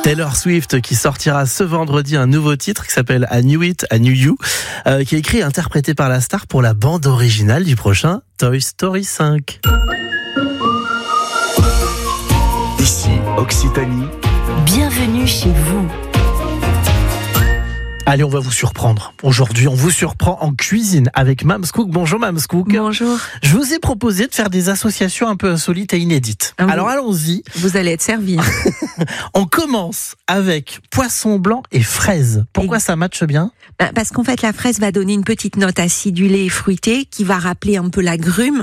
Taylor Swift qui sortira ce vendredi un nouveau titre qui s'appelle I Knew It, I Knew You, qui est écrit et interprété par la star pour la bande originale du prochain Toy Story 5. Ici, Occitanie. Bienvenue chez vous. Allez, on va vous surprendre. Aujourd'hui, on vous surprend en cuisine avec Mams Cook. Bonjour Mams Cook. Bonjour. Je vous ai proposé de faire des associations un peu insolites et inédites. Ah oui. Alors allons-y. Vous allez être servi. On commence avec poisson blanc et fraises. Pourquoi ça matche bien ? Parce qu'en fait, la fraise va donner une petite note acidulée et fruitée qui va rappeler un peu l'agrume.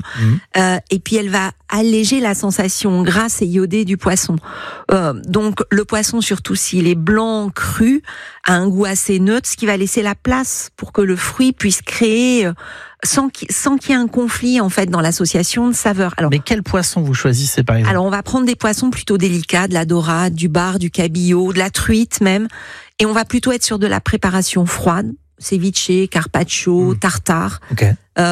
Et puis, elle va alléger la sensation grasse et iodée du poisson. Donc, le poisson, surtout s'il est blanc, cru, a un goût assez neutre, ce qui va laisser la place pour que le fruit puisse créer... sans qu'il y ait un conflit en fait dans l'association de saveurs. Alors, mais quel poisson vous choisissez par exemple ? Alors on va prendre des poissons plutôt délicats, de la dorade, du bar, du cabillaud, de la truite même, et on va plutôt être sur de la préparation froide, ceviche, carpaccio, tartare. Okay.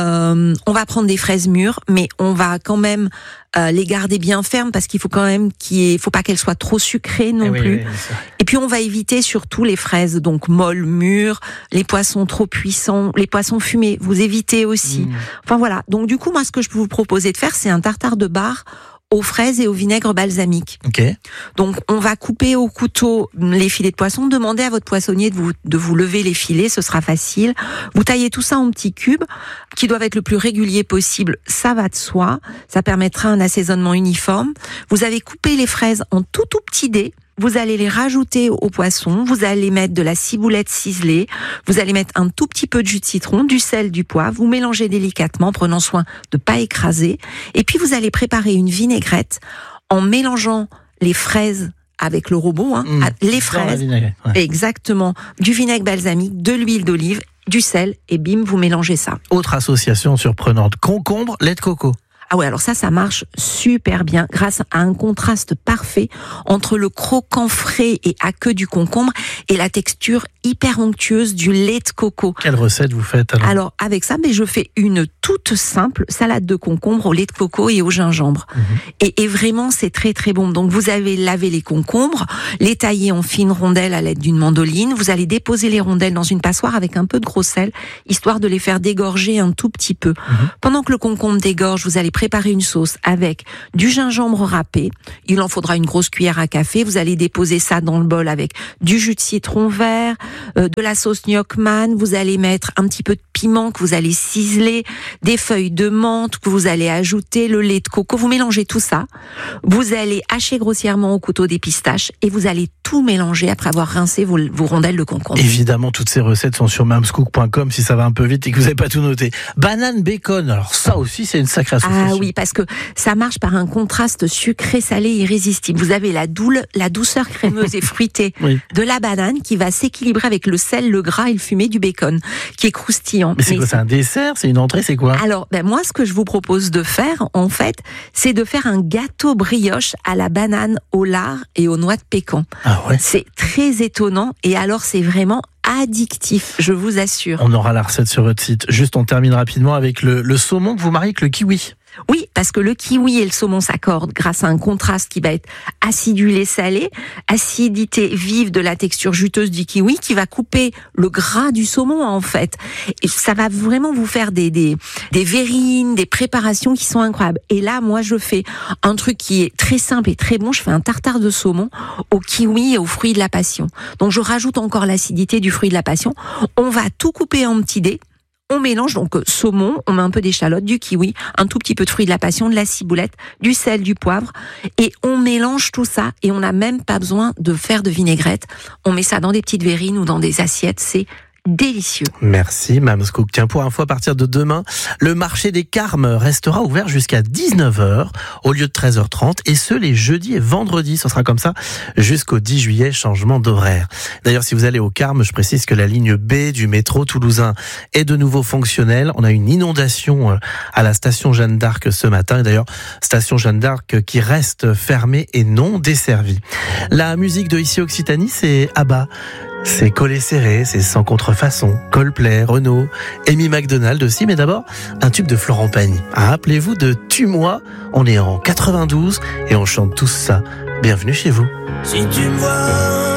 On va prendre des fraises mûres, mais on va quand même les garder bien fermes parce qu'il faut quand même faut pas qu'elles soient trop sucrées non plus. Oui, et puis on va éviter surtout les fraises donc molles, mûres, les poissons trop puissants, les poissons fumés. Vous évitez aussi. Enfin voilà. Donc du coup, moi, ce que je peux vous proposer de faire, c'est un tartare de bar aux fraises et au vinaigre balsamique. Okay. Donc, on va couper au couteau les filets de poisson. Demandez à votre poissonnier de vous lever les filets, ce sera facile. Vous taillez tout ça en petits cubes, qui doivent être le plus réguliers possible. Ça va de soi. Ça permettra un assaisonnement uniforme. Vous avez coupé les fraises en tout petits dés. Vous allez les rajouter au poisson, vous allez mettre de la ciboulette ciselée, vous allez mettre un tout petit peu de jus de citron, du sel, du poivre, vous mélangez délicatement, prenant soin de pas écraser, et puis vous allez préparer une vinaigrette en mélangeant les fraises avec le robot, les fraises, exactement, du vinaigre balsamique, de l'huile d'olive, du sel, et bim, vous mélangez ça. Autre association surprenante, concombre, lait de coco. Ah ouais, alors ça marche super bien grâce à un contraste parfait entre le croquant frais et aqueux du concombre et la texture hyper onctueuse du lait de coco. Quelle recette vous faites alors avec ça, je fais une toute simple salade de concombre au lait de coco et au gingembre. Et vraiment, c'est très très bon. Donc vous avez lavé les concombres, les tailler en fines rondelles à l'aide d'une mandoline. Vous allez déposer les rondelles dans une passoire avec un peu de gros sel, histoire de les faire dégorger un tout petit peu. Pendant que le concombre dégorge, vous allez préparer une sauce avec du gingembre râpé. Il en faudra une grosse cuillère à café. Vous allez déposer ça dans le bol avec du jus de citron vert, de la sauce Gnocchman. Vous allez mettre un petit peu de piment que vous allez ciseler, des feuilles de menthe que vous allez ajouter, le lait de coco. Vous mélangez tout ça. Vous allez hacher grossièrement au couteau des pistaches et vous allez tout mélanger après avoir rincé vos rondelles de concombre. Évidemment, toutes ces recettes sont sur mamscook.com si ça va un peu vite et que vous n'avez pas tout noté. Banane bacon, alors ça aussi c'est une sacrée association. Ah oui, parce que ça marche par un contraste sucré-salé irrésistible. Vous avez la douceur crémeuse et fruitée de la banane qui va s'équilibrer avec le sel, le gras et le fumé du bacon, qui est croustillant. Mais c'est quoi, c'est un dessert, c'est une entrée, c'est quoi ? Alors, moi, ce que je vous propose de faire, en fait, c'est de faire un gâteau brioche à la banane, au lard et aux noix de pécan. Ah ouais. C'est très étonnant et alors c'est vraiment addictif, je vous assure. On aura la recette sur votre site. Juste, on termine rapidement avec le saumon que vous mariez avec le kiwi. Oui, parce que le kiwi et le saumon s'accordent grâce à un contraste qui va être acidulé-salé, acidité vive de la texture juteuse du kiwi qui va couper le gras du saumon en fait. Et ça va vraiment vous faire des verrines, des préparations qui sont incroyables. Et là, moi, je fais un truc qui est très simple et très bon. Je fais un tartare de saumon au kiwi et aux fruits de la passion. Donc, je rajoute encore l'acidité du fruit de la passion. On va tout couper en petits dés. On mélange donc saumon, on met un peu d'échalote, du kiwi, un tout petit peu de fruits de la passion, de la ciboulette, du sel, du poivre, et on mélange tout ça et on n'a même pas besoin de faire de vinaigrette. On met ça dans des petites verrines ou dans des assiettes, c'est délicieux. Merci Mams Cook. Tiens, pour info, à partir de demain, le marché des Carmes restera ouvert jusqu'à 19h au lieu de 13h30 et ce les jeudis et vendredis. Ce sera comme ça jusqu'au 10 juillet, changement d'horaire. D'ailleurs, si vous allez au Carmes, je précise que la ligne B du métro toulousain est de nouveau fonctionnelle. On a une inondation à la station Jeanne d'Arc ce matin et d'ailleurs, station Jeanne d'Arc qui reste fermée et non desservie. La musique de Ici Occitanie, c'est ABBA. C'est collé serré, c'est sans contrefaçon, Coldplay, Renaud, Amy McDonald aussi, mais d'abord, un tube de Florent Pagny. Rappelez-vous de Tue-moi, on est en 92 et on chante tous ça. Bienvenue chez vous. Si tu me vois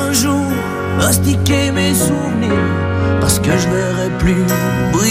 un jour rustiquer mes souvenirs, parce que je verrai plus briller